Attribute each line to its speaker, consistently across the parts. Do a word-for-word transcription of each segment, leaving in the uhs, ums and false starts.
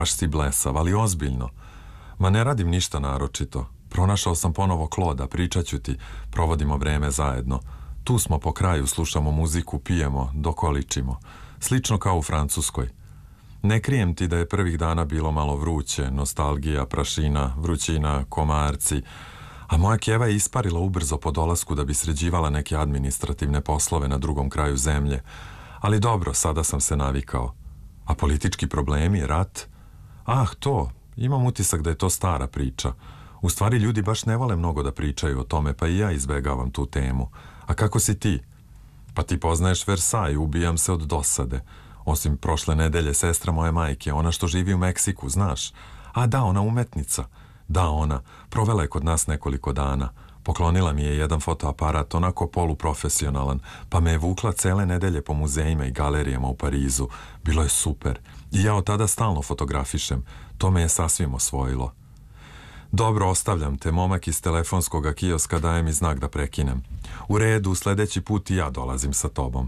Speaker 1: Baš si blesav, ali ozbiljno. Ma ne radim ništa naročito. Pronašao sam ponovo Kloda, pričat ću ti, provodimo vreme zajedno. Tu smo po kraju, slušamo muziku, pijemo, dokoličimo. Slično kao u Francuskoj. Ne krijem ti da je prvih dana bilo malo vruće, nostalgija, prašina, vrućina, komarci, a moja kjeva je isparila ubrzo po dolasku da bi sređivala neke administrativne poslove na drugom kraju zemlje. Ali dobro, sada sam se navikao. A politički problemi, rat? Ah, to, imam utisak da je to stara priča. U stvari ljudi baš ne vole mnogo da pričaju o tome, pa i ja izbegavam tu temu. A kako si ti? Pa ti poznaješ Versaj, ubijam se od dosade. Osim prošle nedelje, sestra moje majke, ona što živi u Meksiku, znaš? A da, ona umetnica. Da, ona. Provela je kod nas nekoliko dana. Poklonila mi je jedan fotoaparat, onako poluprofesionalan, pa me je vukla cele nedelje po muzejima i galerijama u Parizu. Bilo je super. I ja od tada stalno fotografišem. To me je sasvim osvojilo. Dobro, ostavljam te, momak iz telefonskog kioska daje mi znak da prekinem. U redu, sljedeći put i ja dolazim sa tobom.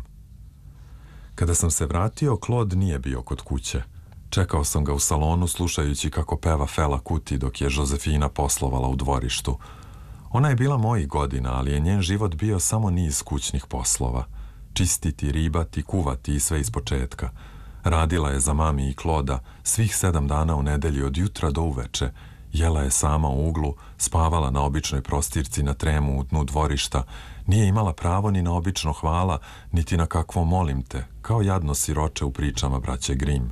Speaker 1: Kada sam se vratio, Claude nije bio kod kuće. Čekao sam ga u salonu slušajući kako peva Fela Kuti dok je Josefina poslovala u dvorištu. Ona je bila mojih godina, ali je njen život bio samo niz kućnih poslova. Čistiti, ribati, kuvati i sve iz početka. Radila je za mami i Kloda svih sedam dana u nedelji od jutra do uveče. Jela je sama u uglu, spavala na običnoj prostirci na tremu u dnu dvorišta. Nije imala pravo ni na obično hvala, niti na kakvo molim te, kao jadno siroče u pričama braće Grimm.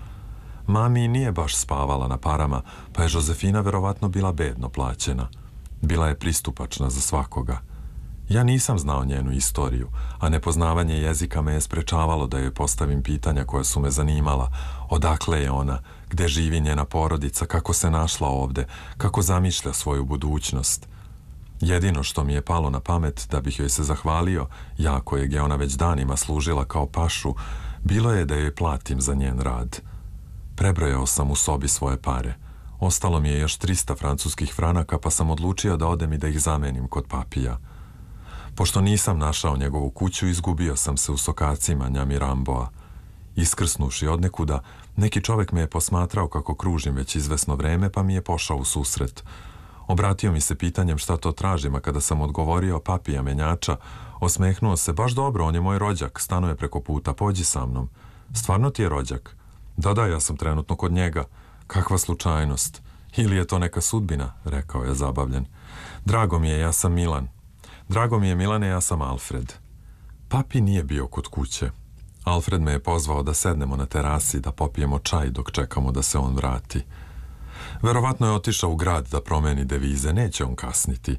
Speaker 1: Mami nije baš spavala na parama, pa je Josefina verovatno bila bedno plaćena. Bila je pristupačna za svakoga. Ja nisam znao njenu istoriju, a nepoznavanje jezika me je sprečavalo da joj postavim pitanja koja su me zanimala. Odakle je ona, gde živi njena porodica, kako se našla ovde, kako zamišlja svoju budućnost. Jedino što mi je palo na pamet da bih joj se zahvalio, ja kojeg je ona već danima služila kao pašu, bilo je da joj platim za njen rad. Prebrojao sam u sobi svoje pare. Ostalo mi je još trista francuskih franaka, pa sam odlučio da odem i da ih zamenim kod papija. Pošto nisam našao njegovu kuću, izgubio sam se u sokacima Njamiramboa. Iskrsnuši odnekuda, neki čovek me je posmatrao kako kružim već izvesno vreme, pa mi je pošao u susret. Obratio mi se pitanjem šta to tražim, a kada sam odgovorio papija menjača, osmehnuo se, baš dobro, on je moj rođak, stanuje preko puta, pođi sa mnom. Stvarno ti je rođak? Da, da, ja sam trenutno kod njega. Kakva slučajnost. Ili je to neka sudbina, rekao je zabavljen. Drago mi je, ja sam Milan. Drago mi je, Milane, ja sam Alfred. Papi nije bio kod kuće. Alfred me je pozvao da sednemo na terasi, da popijemo čaj dok čekamo da se on vrati. Verovatno je otišao u grad da promeni devize, neće on kasniti.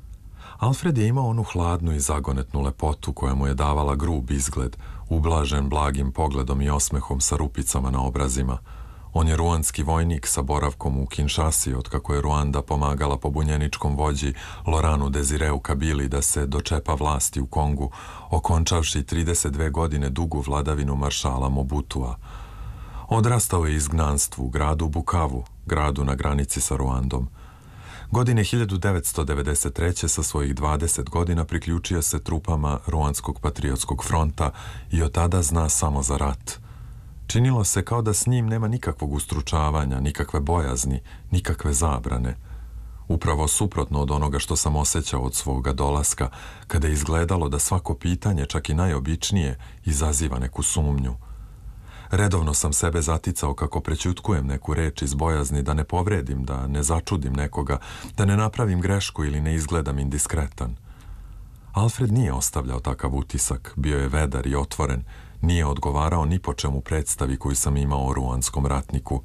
Speaker 1: Alfred je imao onu hladnu i zagonetnu lepotu koja mu je davala grub izgled, ublažen blagim pogledom i osmehom sa rupicama na obrazima. On je ruandski vojnik sa boravkom u Kinshasi, otkako je Ruanda pomagala pobunjeničkom vođi Loranu Desireu Kabili da se dočepa vlasti u Kongu, okončavši trideset dve godine dugu vladavinu maršala Mobutua. Odrastao je izgnanstvu u gradu Bukavu, gradu na granici sa Ruandom. Godine hiljadu devetsto devedeset treće sa svojih dvadeset godina priključio se trupama Ruandskog patriotskog fronta i od tada zna samo za rat. Činilo se kao da s njim nema nikakvog ustručavanja, nikakve bojazni, nikakve zabrane. Upravo suprotno od onoga što sam osjećao od svoga dolaska, kada je izgledalo da svako pitanje, čak i najobičnije, izaziva neku sumnju. Redovno sam sebe zaticao kako prećutkujem neku reč iz bojazni da ne povredim, da ne začudim nekoga, da ne napravim grešku ili ne izgledam indiskretan. Alfred nije ostavljao takav utisak, bio je vedar i otvoren, nije odgovarao ni po čemu predstavi koju sam imao o ruanskom ratniku.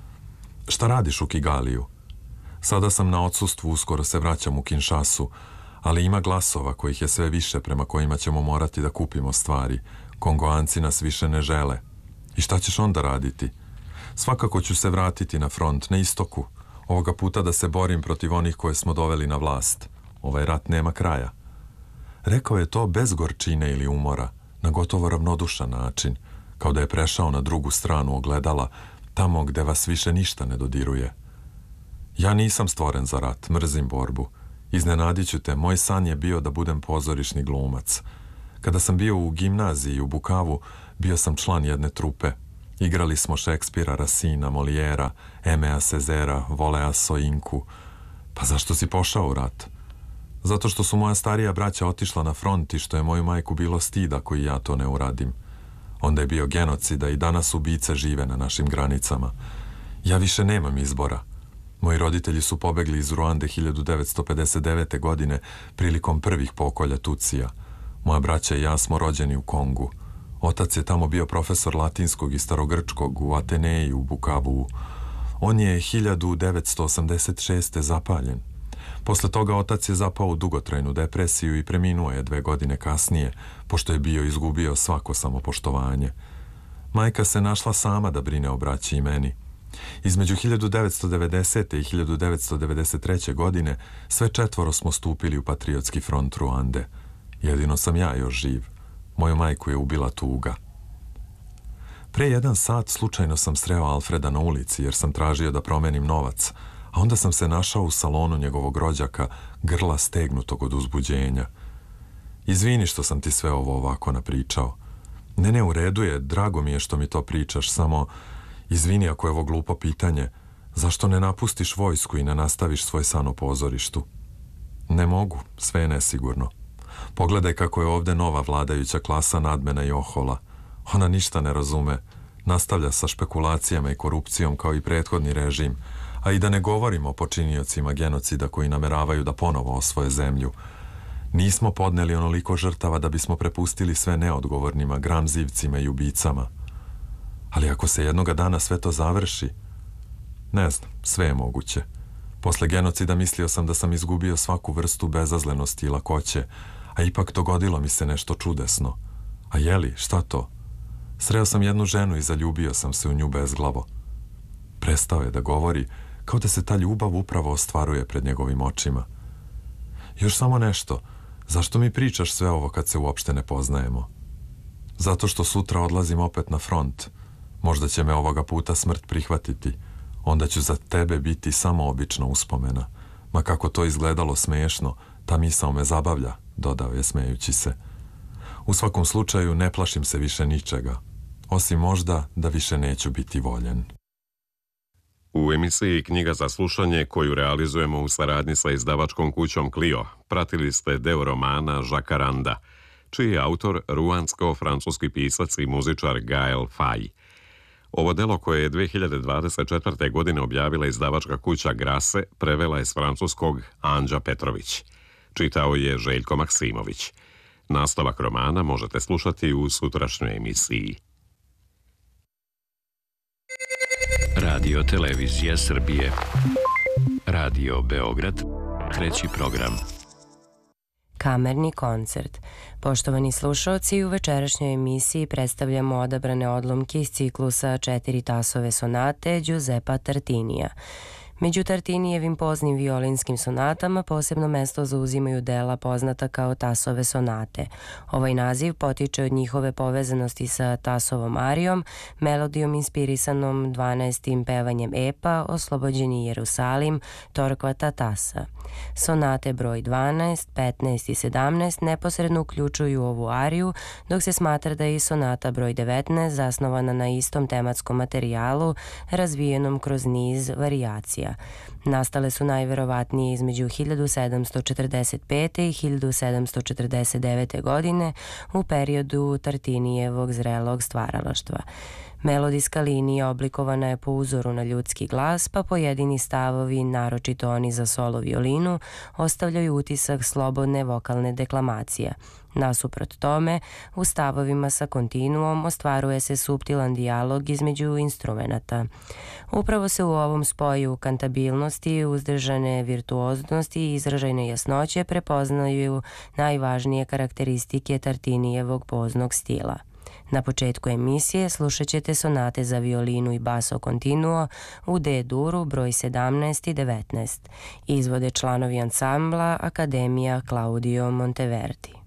Speaker 1: Šta radiš u Kigaliju? Sada sam na odsustvu, uskoro se vraćam u Kinshasu, ali ima glasova kojih je sve više prema kojima ćemo morati da kupimo stvari. Kongoanci nas više ne žele. I šta ćeš onda raditi? Svakako ću se vratiti na front, na istoku. Ovoga puta da se borim protiv onih koje smo doveli na vlast. Ovaj rat nema kraja. Rekao je to bez gorčine ili umora, na gotovo ravnodušan način, kao da je prešao na drugu stranu ogledala, tamo gde vas više ništa ne dodiruje. Ja nisam stvoren za rat, mrzim borbu. Iznenadit ću te, moj san je bio da budem pozorišni glumac. Kada sam bio u gimnaziji u Bukavu, bio sam član jedne trupe. Igrali smo Šekspira, Rasina, Molijera, Emea Cezera, Volea Soinku. Pa zašto si pošao u rat? Zato što su moja starija braća otišla na front i što je moju majku bilo stid ako i ja to ne uradim. Onda je bio genocida i danas ubice žive na našim granicama. Ja više nemam izbora. Moji roditelji su pobegli iz Ruande hiljadu devetsto pedeset devete. godine prilikom prvih pokolja Tucija. Moja braća i ja smo rođeni u Kongu. Otac je tamo bio profesor latinskog i starogrčkog u Ateneji u Bukavu. On je hiljadu devetsto osamdeset šeste. zapaljen. Posle toga otac je zapao u dugotrajnu depresiju i preminuo je dve godine kasnije, pošto je bio izgubio svako samopoštovanje. Majka se našla sama da brine o braći i meni. Između hiljadu devetsto devedesete. i hiljadu devetsto devedeset treće. godine sve četvoro smo stupili u patriotski front Ruande. Jedino sam ja još živ. Moju majku je ubila tuga. Pre jedan sat slučajno sam sreo Alfreda na ulici jer sam tražio da promenim novac, a onda sam se našao u salonu njegovog rođaka, grla stegnutog od uzbuđenja. Izvini što sam ti sve ovo ovako napričao. Ne, ne, u redu je, drago mi je što mi to pričaš, samo izvini ako je ovo glupo pitanje, zašto ne napustiš vojsku i ne nastaviš svoj san o pozorištu? Ne mogu, sve je nesigurno. Pogledaj kako je ovde nova vladajuća klasa nadmena i ohola. Ona ništa ne razume, nastavlja sa špekulacijama i korupcijom kao i prethodni režim, a i da ne govorimo o počiniocima genocida koji nameravaju da ponovo osvoje zemlju. Nismo podneli onoliko žrtava da bismo prepustili sve neodgovornima, gramzivcima i ubicama. Ali ako se jednoga dana sve to završi, ne znam, sve je moguće. Posle genocida mislio sam da sam izgubio svaku vrstu bezazlenosti i lakoće, a ipak dogodilo mi se nešto čudesno. A jeli, šta to? Sreo sam jednu ženu i zaljubio sam se u nju bezglavo. Prestao je da govori, kao da se ta ljubav upravo ostvaruje pred njegovim očima. Još samo nešto, zašto mi pričaš sve ovo kad se uopšte ne poznajemo? Zato što sutra odlazim opet na front. Možda će me ovoga puta smrt prihvatiti. Onda ću za tebe biti samo obična uspomena. Ma kako to izgledalo smešno, ta misao me zabavlja, dodao je smejući se. U svakom slučaju ne plašim se više ničega, osim možda da više neću biti voljen.
Speaker 2: U emisiji Knjiga za slušanje, koju realizujemo u saradnji sa izdavačkom kućom Clio, pratili ste deo romana Jacaranda, čiji je autor ruandsko-francuski pisac i muzičar Gael Faye. Ovo delo, koje je dve hiljade dvadeset četvrte. godine objavila izdavačka kuća Grase, prevela je s francuskog Anđa Petrović. Čitao je Željko Maksimović. Nastavak romana možete slušati u sutrašnjoj emisiji.
Speaker 3: Radio Televizija Srbije. Radio Beograd. Treći program.
Speaker 4: Kamerni koncert. Poštovani slušalci, u večerašnjoj emisiji predstavljamo odabrane odlomke iz ciklusa Četiri tasove sonate Giuseppa Tartinija. Među Tartinijevim poznim violinskim sonatama posebno mesto zauzimaju dela poznata kao tasove sonate. Ovaj naziv potiče od njihove povezanosti sa tasovom arijom, melodijom inspirisanom dvanaestim pevanjem epa Oslobođeni Jerusalim Torkvata Tasa. Sonate broj dvanaest, petnaest i sedamnaest neposredno uključuju ovu ariju, dok se smatra da je i sonata broj devetnaest zasnovana na istom tematskom materijalu razvijenom kroz niz varijacija. Nastale su najverovatnije između hiljadu sedamsto četrdeset pete. i hiljadu sedamsto četrdeset devete. godine u periodu Tartinijevog zrelog stvaralaštva. Melodijska linija oblikovana je po uzoru na ljudski glas, pa pojedini stavovi, naročito oni za solo violinu, ostavljaju utisak slobodne vokalne deklamacije. Nasuprot tome, u stavovima sa kontinuom ostvaruje se suptilan dijalog između instrumenata. Upravo se u ovom spoju kantabilnosti, uzdržane virtuoznosti i izražajne jasnoće prepoznaju najvažnije karakteristike Tartinijevog poznog stila. Na početku emisije slušat ćete sonate za violinu i baso continuo u D-duru broj sedamnaest i devetnaest. Izvode članovi ansambla Akademija Claudio Monteverdi.